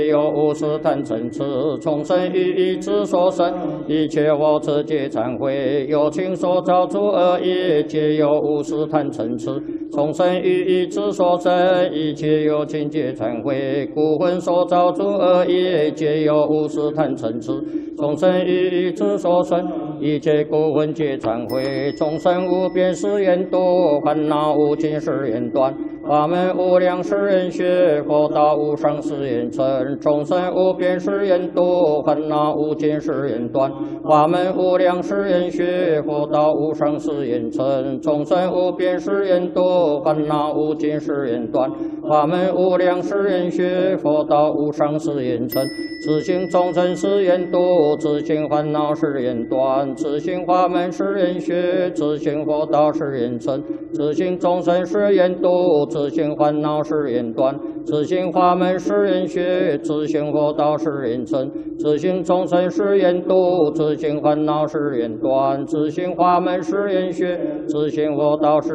有无始贪嗔痴，从生于意之所生，一切我执皆忏悔。有情所造诸恶业，皆有无始贪嗔痴，从生于意之所生，一切有情皆忏悔。故魂所造诸恶业，皆有无始贪嗔痴，从生于意之所生，一切故魂皆忏悔。众生无边誓愿度，烦恼无尽誓愿断。法门无量誓愿学，佛道无上誓愿成。众生无边誓愿度，烦恼无尽誓愿断。法门无量誓愿学，佛道无上誓愿成。众生无边誓愿度，烦恼无尽誓愿断。法门无量誓愿学，佛道无上誓愿成。自性众生誓愿度，自性烦恼誓愿断。自性法门誓愿学，自性佛道誓愿成。自性众生誓愿度，自性烦恼誓愿断。自性法门誓愿学，自性佛道誓愿成。自性众生誓愿度，自性烦恼誓愿断。自性法门誓愿学，自性佛道誓